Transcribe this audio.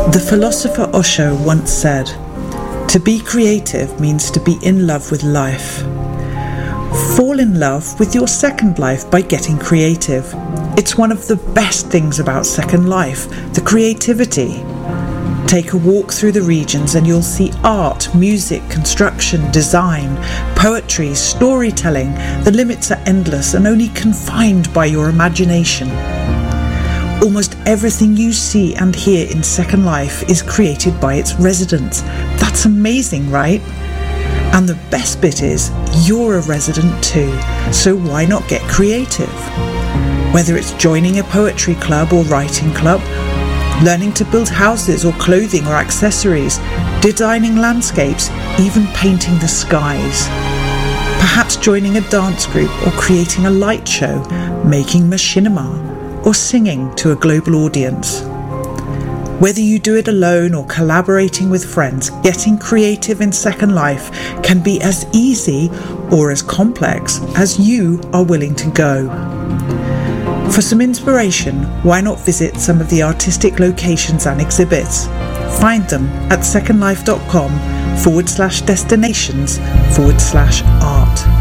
The philosopher Osho once said, "To be creative means to be in love with life." Fall in love with your second life by getting creative. It's one of the best things about Second Life, the creativity. Take a walk through the regions and you'll see art, music, construction, design, poetry, storytelling. The limits are endless and only confined by your imagination. Almost everything you see and hear in Second Life is created by its residents. That's amazing, right? And the best bit is, you're a resident too, so why not get creative? Whether it's joining a poetry club or writing club, learning to build houses or clothing or accessories, designing landscapes, even painting the skies. Perhaps joining a dance group or creating a light show, making machinima, or singing to a global audience. Whether you do it alone or collaborating with friends, getting creative in Second Life can be as easy or as complex as you are willing to go. For some inspiration, why not visit some of the artistic locations and exhibits? Find them at secondlife.com/destinations/art.